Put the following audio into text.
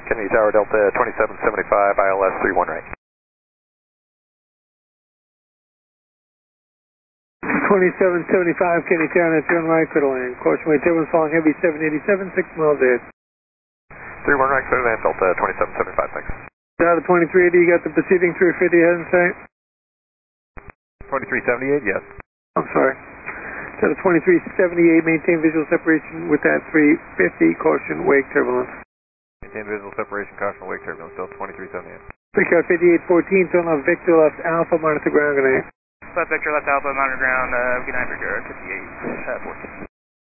Kennedy Tower Delta 2775, ILS 31 right. 2775, Kennedy Tower, that's 1 right, clear to land. Caution weight turbulence following heavy 787, 6 miles ahead. 31 right, clear to land, Delta 2775, thanks. Delta 2380, you got the preceding 350 ahead in sight? 2378, yes. I'm sorry. Delta 2378, maintain visual separation with that 350, caution wake turbulence. Maintain visual separation, caution wake turbulence, Delta 2378. Freakout 5814, turn left Victor left Alpha, monitor ground grenade. Left Victor left Alpha, monitor ground, good night, Victor 5814.